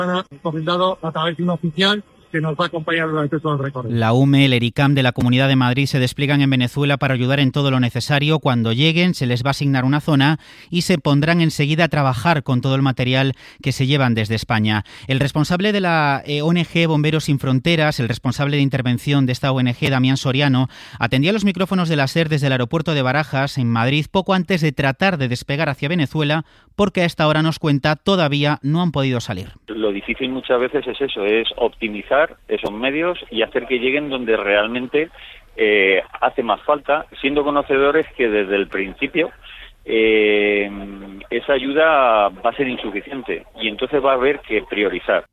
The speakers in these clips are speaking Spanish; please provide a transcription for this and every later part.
Encomendado a través de un oficial que nos va a acompañar durante todo el recorrido. La UME, el ERICAM de la Comunidad de Madrid se despliegan en Venezuela para ayudar en todo lo necesario. Cuando lleguen se les va a asignar una zona y se pondrán enseguida a trabajar con todo el material que se llevan desde España. El responsable de la ONG Bomberos Sin Fronteras, el responsable de intervención de esta ONG, Damián Soriano, atendía los micrófonos de la SER desde el aeropuerto de Barajas, en Madrid, poco antes de tratar de despegar hacia Venezuela, porque a esta hora nos cuenta todavía no han podido salir. Lo difícil muchas veces es eso, es optimizar esos medios y hacer que lleguen donde realmente hace más falta, siendo conocedores que desde el principio esa ayuda va a ser insuficiente y entonces va a haber que priorizar.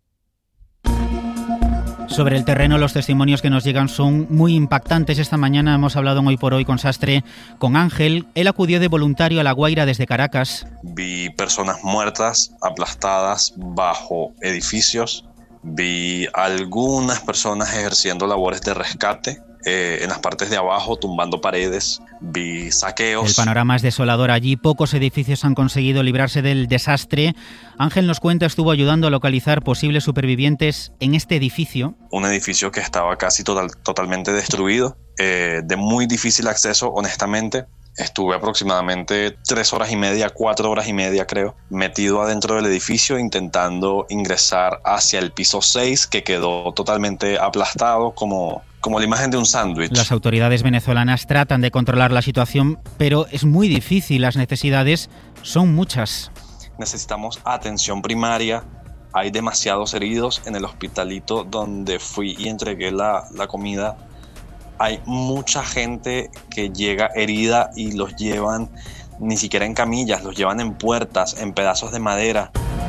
Sobre el terreno, los testimonios que nos llegan son muy impactantes. Esta mañana hemos hablado en Hoy por Hoy con Sastre, con Ángel. Él acudió de voluntario a La Guaira desde Caracas. Vi personas muertas, aplastadas bajo edificios. Vi algunas personas ejerciendo labores de rescate en las partes de abajo, tumbando paredes. Vi saqueos. El panorama es desolador allí. Pocos edificios han conseguido librarse del desastre. Ángel nos cuenta, estuvo ayudando a localizar posibles supervivientes en este edificio. Un edificio que estaba casi totalmente destruido, de muy difícil acceso, honestamente. Estuve aproximadamente 3 horas y media, 4 horas y media creo, metido adentro del edificio intentando ingresar hacia el piso 6, que quedó totalmente aplastado como la imagen de un sándwich. Las autoridades venezolanas tratan de controlar la situación, pero es muy difícil, las necesidades son muchas. Necesitamos atención primaria, hay demasiados heridos en el hospitalito donde fui y entregué la comida. Hay mucha gente que llega herida y los llevan ni siquiera en camillas, los llevan en puertas, en pedazos de madera.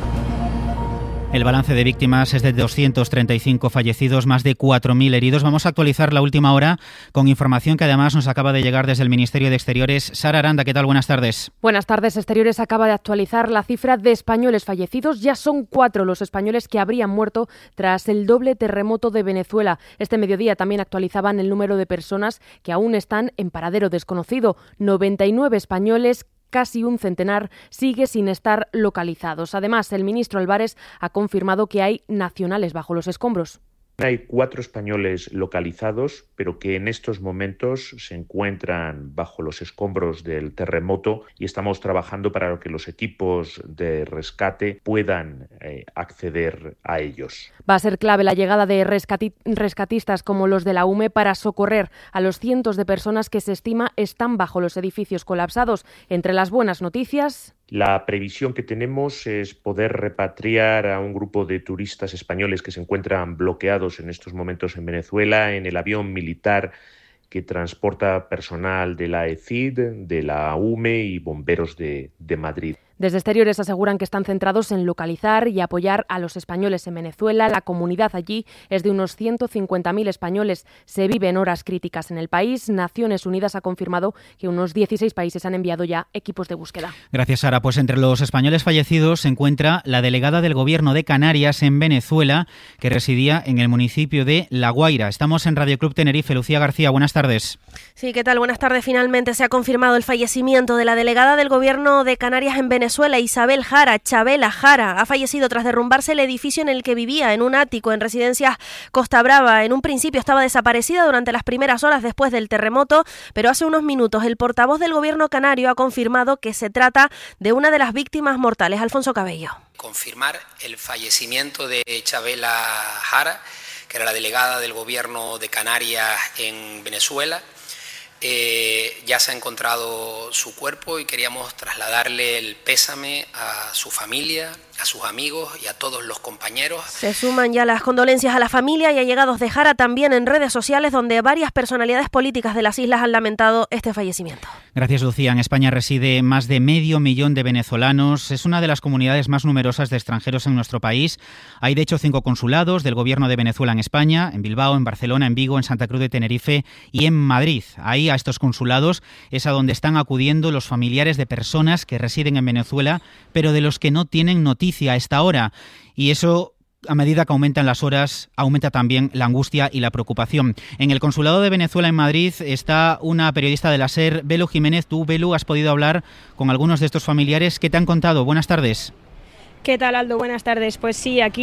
El balance de víctimas es de 235 fallecidos, más de 4.000 heridos. Vamos a actualizar la última hora con información que además nos acaba de llegar desde el Ministerio de Exteriores. Sara Aranda, ¿qué tal? Buenas tardes. Buenas tardes. Exteriores acaba de actualizar la cifra de españoles fallecidos. Ya son 4 los españoles que habrían muerto tras el doble terremoto de Venezuela. Este mediodía también actualizaban el número de personas que aún están en paradero desconocido. 99 españoles, casi un centenar, sigue sin estar localizados. Además, el ministro Álvarez ha confirmado que hay nacionales bajo los escombros. Hay 4 españoles localizados, pero que en estos momentos se encuentran bajo los escombros del terremoto y estamos trabajando para que los equipos de rescate puedan acceder a ellos. Va a ser clave la llegada de rescatistas como los de la UME para socorrer a los cientos de personas que se estima están bajo los edificios colapsados. Entre las buenas noticias, la previsión que tenemos es poder repatriar a un grupo de turistas españoles que se encuentran bloqueados en estos momentos en Venezuela en el avión militar que transporta personal de la ECID, de la UME y bomberos de Madrid. Desde Exteriores aseguran que están centrados en localizar y apoyar a los españoles en Venezuela. La comunidad allí es de unos 150.000 españoles. Se viven horas críticas en el país. Naciones Unidas ha confirmado que unos 16 países han enviado ya equipos de búsqueda. Gracias, Sara. Pues entre los españoles fallecidos se encuentra la delegada del Gobierno de Canarias en Venezuela, que residía en el municipio de La Guaira. Estamos en Radio Club Tenerife. Lucía García, buenas tardes. Sí, ¿qué tal? Buenas tardes. Finalmente se ha confirmado el fallecimiento de la delegada del Gobierno de Canarias en Venezuela, Chabela Jara. Ha fallecido tras derrumbarse el edificio en el que vivía, en un ático en Residencias Costa Brava. En un principio estaba desaparecida durante las primeras horas después del terremoto, pero hace unos minutos el portavoz del Gobierno canario ha confirmado que se trata de una de las víctimas mortales. Alfonso Cabello. Confirmar el fallecimiento de Chabela Jara, que era la delegada del Gobierno de Canarias en Venezuela. Ya se ha encontrado su cuerpo y queríamos trasladarle el pésame a su familia, a sus amigos y a todos los compañeros. Se suman ya las condolencias a la familia y allegados de Jara también en redes sociales, donde varias personalidades políticas de las islas han lamentado este fallecimiento. Gracias, Lucía. En España reside más de 500.000 de venezolanos. Es una de las comunidades más numerosas de extranjeros en nuestro país. Hay, de hecho, 5 consulados del Gobierno de Venezuela en España, en Bilbao, en Barcelona, en Vigo, en Santa Cruz de Tenerife y en Madrid. Ahí, a estos consulados, es a donde están acudiendo los familiares de personas que residen en Venezuela, pero de los que no tienen noticia a esta hora. Y eso, a medida que aumentan las horas, aumenta también la angustia y la preocupación. En el Consulado de Venezuela en Madrid está una periodista de la SER, Belu Jiménez. Tú, Belu, has podido hablar con algunos de estos familiares. ¿Qué te han contado? Buenas tardes. ¿Qué tal, Aldo? Buenas tardes. Pues sí, aquí